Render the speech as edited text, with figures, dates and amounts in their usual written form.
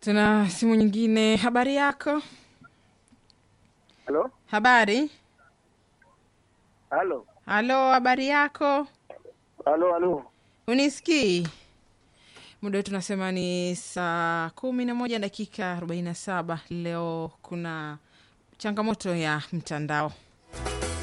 Tuna simu nyingine. Habari yako? Halo? Habari? Halo? Halo, habari yako? Halo? Unisikii? Muda wetu tunasema ni saa 11 dakika 47. Leo kuna changamoto ya mtandao.